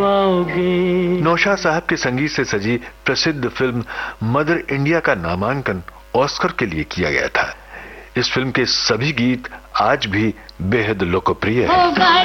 नौशाद साहब के संगीत से सजी प्रसिद्ध फिल्म मदर इंडिया का नामांकन ऑस्कर के लिए किया गया था। इस फिल्म के सभी गीत आज भी बेहद लोकप्रिय हैं।